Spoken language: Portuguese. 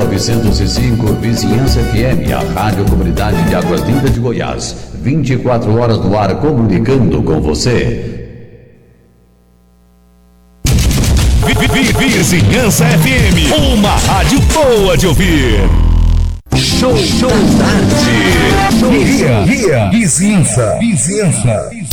905, Vizinhança FM, a Rádio Comunidade de Águas Lindas de Goiás. 24 horas no ar, comunicando com você. Vizinhança FM, uma rádio boa de ouvir. Show da tarde. Vizinhança.